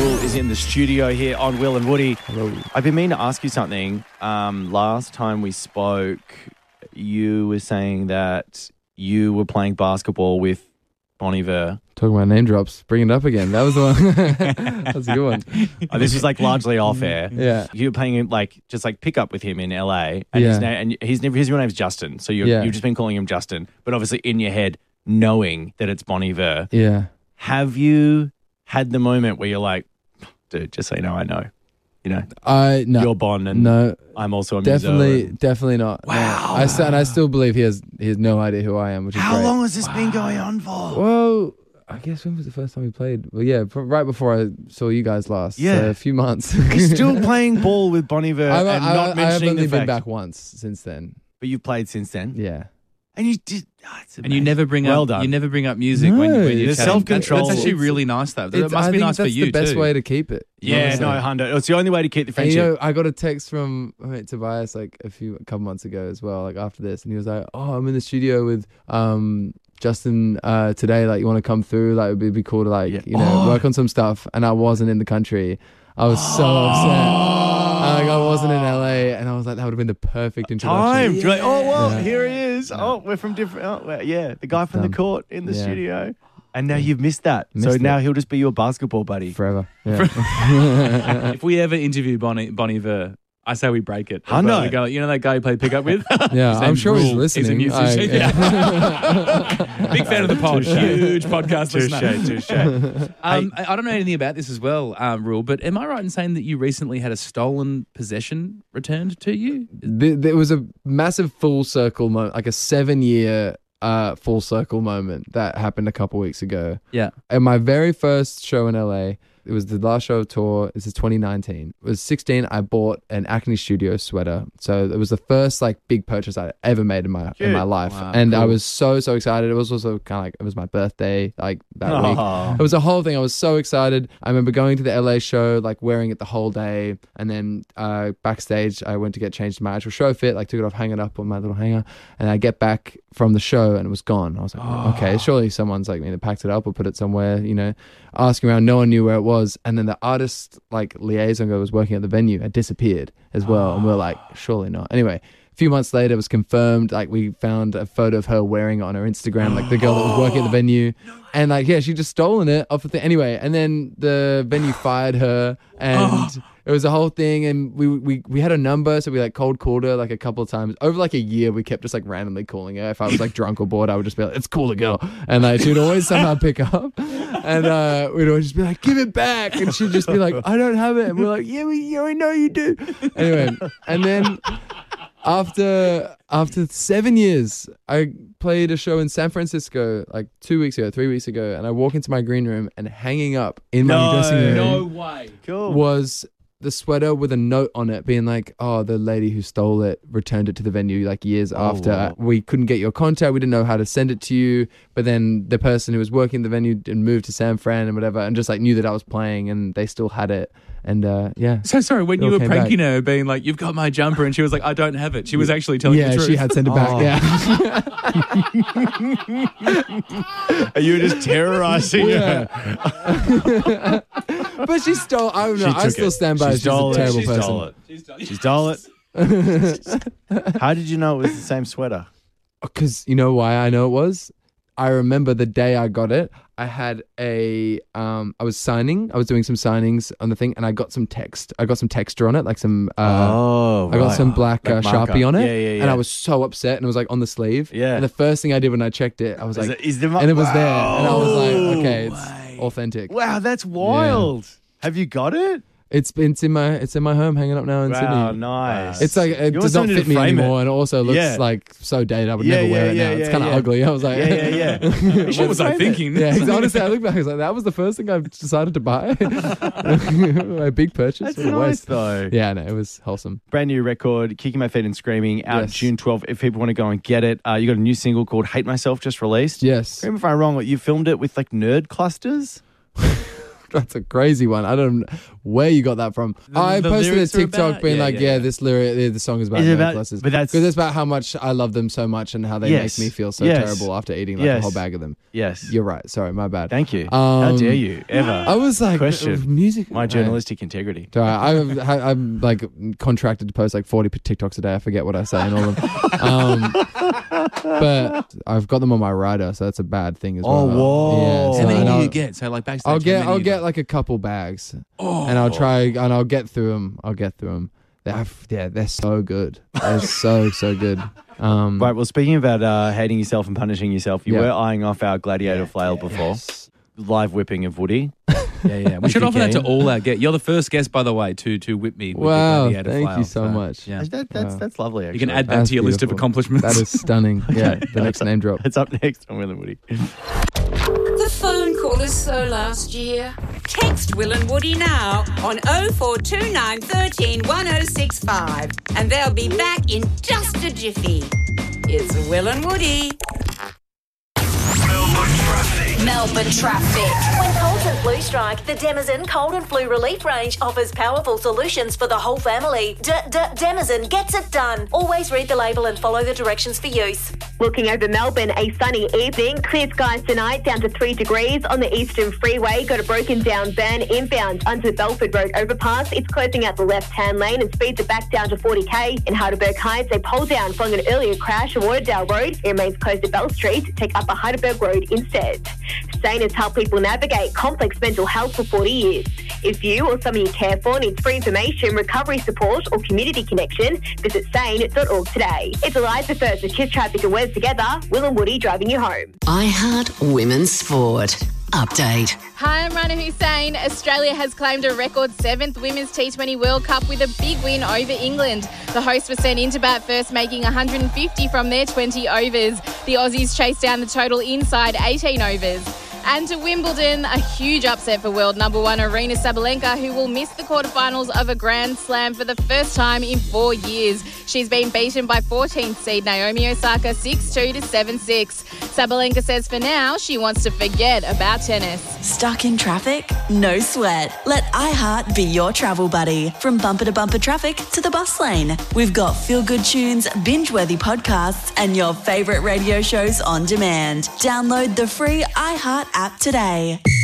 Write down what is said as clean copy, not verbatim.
Will is in the studio here on Will and Woody. Hello. I've been meaning to ask you something. Last time we spoke, you were saying that you were playing basketball with Bon Iver. Talking about name drops, bring it up again. That was the one. That's a good one. This was like largely off air. Yeah. You were playing just pick up with him in LA, and Yeah. his real name's Justin. So you've just been calling him Justin, but obviously in your head, knowing that it's Bon Iver. Yeah. Have you had the moment where you're like, dude, just so you know, I know, No. you're Bon, and No. I'm also a Definitely, muso, and- definitely not. Wow. No. I still believe he has no idea who I am, which is How great. long has this been going on for? Well, I guess when was the first time we played? Well, yeah, right before I saw you guys last. Yeah. So a few months. You're still playing ball with Bon Iver and not I've mentioning only the been fact. back once since then. But you've played since then. Yeah. And you did. It's And you amazing. never bring Well up. done. You never bring up music No, when you're there's chatting. self-control. That's actually really nice, though. That must I be think nice for that's you the best too. way to keep it. Yeah, Honestly. no, Hundo. It's the only way to keep the And, friendship. I got a text from Tobias a couple months ago as well, like after this, and he was like, "Oh, I'm in the studio with Justin today. Like, you want to come through? Like, it'd be cool to work on some stuff." And I wasn't in the country. I was so upset. I wasn't in LA, and I was like, that would have been the perfect introduction. Time. You're like, oh, well, Yeah. here he is. Oh, we're from different. Oh, well, yeah, the guy from Dumb. the court in the Yeah. studio. And now you've missed that. So Missed now it. he'll just be your basketball buddy. Forever. Yeah. If we ever interview Bon Iver, I say we break it. Hundo. We go, you know that guy you played pickup with? Yeah, His I'm name's sure he's Rule. listening. He's a musician. Big fan of the pod. Huge podcast listener. Touche. I don't know anything about this as well, Rule, but am I right in saying that you recently had a stolen possession returned to you? There was a massive full circle moment, like a 7-year full circle moment that happened a couple weeks ago. Yeah. At my very first show in LA, it was the last show of tour. This is 2019. It was 16. I bought an Acne Studio sweater. So it was the first big purchase I ever made in my life. Wow, and I cool. was so excited. It was also kind of it was my birthday that week. Aw. It was a whole thing. I was so excited. I remember going to the LA show, wearing it the whole day. And then backstage, I went to get changed to my actual show fit, took it off, hang it up on my little hanger. And I get back from the show and it was gone. I was like, okay, surely someone's either packed it up or put it somewhere, asking around. No one knew where it was. And then the artist liaison guy was working at the venue had disappeared as well. And we were like, surely not. Anyway, a few months later, it was confirmed. We found a photo of her wearing it on her Instagram, the girl that was working at the venue. And she just stolen it off the thing. Anyway, and then the venue fired her and it was a whole thing. And we had a number. So we cold called her a couple of times. Over a year, we kept just randomly calling her. If I was drunk or bored, I would just be like, it's cool to go. And she would always somehow pick up. And we'd always just be like, give it back. And she'd just be like, I don't have it. And we're like, yeah, we know you do. Anyway, and then after 7 years, I played a show in San Francisco 3 weeks ago, and I walk into my green room and hanging up in my dressing room way. Cool. was the sweater with a note on it being the lady who stole it returned it to the venue years after. wow. We couldn't get your contact. We didn't know how to send it to you. But then the person who was working the venue and moved to San Fran and whatever and just knew that I was playing and they still had it. And yeah. So sorry, when It you all were came pranking her, being like, you've got my jumper, and she was like, I don't have it. She was actually telling the Yeah, truth. she had sent it back. Oh. Yeah. Are you just terrorizing her? But she stole. I don't know. I took still it. stand by. She She's a stole it. terrible She person. stole it. She stole it. How did you know it was the same sweater? Because you know why I know it was? I remember the day I got it. I had I was signing. I was doing some signings on the thing, and I got some text. I got some texture on it, some. I got some black Like marker. Sharpie on it. Yeah. And I was so upset, and it was on the sleeve. Yeah. And the first thing I did when I checked it, I was Is like, it- is the and it was there, and I was like, Wow. okay, it's authentic. Wow, that's wild. Have you got it? It's in my home, hanging up now in Sydney. Wow, nice. It's it You does also not need fit to me frame anymore, it. and it also looks Yeah. so dated. I would Yeah, never wear it yeah, now. yeah, It's kind of yeah. ugly. I was like, Yeah. What was I thinking? Yeah, honestly, I look back. I was like, that was the first thing I've decided to buy. My big purchase. That's What a nice waste. though. Yeah, no, it was wholesome. Brand new record, Kicking My Feet and Screaming, out Yes. June 12th. If people want to go and get it, you got a new single called Hate Myself just released. Yes. Correct me if I'm wrong, you filmed it with nerd clusters? That's a crazy one. I don't know where you got that from. I the posted a lyrics are TikTok about- being yeah, like, yeah. this lyric, the song is about Is it about- necklaces. but that's- because it's about how much I love them so much and how they Yes. make me feel so Yes. terrible after eating like a Yes. whole bag of them. Yes. You're right. Sorry, my bad. Thank you. How Um, dare you ever I was like, question music. my journalistic integrity? I'm like contracted to post like 40 TikToks a day. I forget what I say in all of them. But I've got them on my rider, so that's a bad thing as well. Oh, whoa. Yeah, so- How many and do I'll- you get? So like backstage, I'll how get many I'll of get them? like a couple bags, and I'll try and I'll get through them. They're so good. They're so good. Right. Well, speaking about hating yourself and punishing yourself, you Yeah. were eyeing off our gladiator flail before. Live whipping of Woody. Yeah. We should you offer that to keen? all our guests. You're the first guest, by the way, to whip me. With Wow, your gladiator thank flail. you so much. Yeah. That's lovely. Actually. You can add that That's to your list of beautiful. accomplishments. That is stunning. Yeah, the next name drop. It's up next on Will and Woody. The phone call is so last year. Text Will and Woody now on 0429 13 1065 and they'll be back in just a jiffy. It's Will and Woody. Melbourne traffic. When colds and flu strike, the Demazen Cold and Flu Relief Range offers powerful solutions for the whole family. Demazen gets it done. Always read the label and follow the directions for use. Looking over Melbourne, a sunny evening. Clear skies tonight, down to 3 degrees on the Eastern Freeway. Got a broken down van inbound onto the Belford Road overpass. It's closing out the left-hand lane and speeds it back down to 40k. In Heidelberg Heights, a pole down following an earlier crash on Waterdale Road. It remains closed at Bell Street. Take Upper Heidelberg Road instead. Sane has helped people navigate complex mental health for 40 years. If you or someone you care for needs free information, recovery support or community connection, visit sane.org today. It's Eliza First with Kiss Traffic and Wes together. Will and Woody driving you home. I Heart Women's Sport. Update. Hi, I'm Rana Hussain. Australia has claimed a record 7th Women's T20 World Cup with a big win over England. The hosts were sent into bat first, making 150 from their 20 overs. The Aussies chased down the total inside 18 overs. And to Wimbledon, a huge upset for world number 1 Aryna Sabalenka, who will miss the quarterfinals of a Grand Slam for the first time in 4 years. She's been beaten by 14th seed Naomi Osaka 6-2 to 7-6. Sabalenka says for now she wants to forget about tennis. Stuck in traffic? No sweat. Let iHeart be your travel buddy. From bumper to bumper traffic to the bus lane. We've got feel-good tunes, binge-worthy podcasts, and your favourite radio shows on demand. Download the free iHeart app today.